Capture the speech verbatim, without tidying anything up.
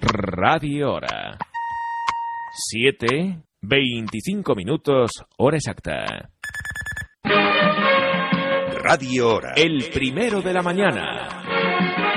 Radio Hora. siete, veinticinco minutos, hora exacta. Radio Hora. El primero de la mañana.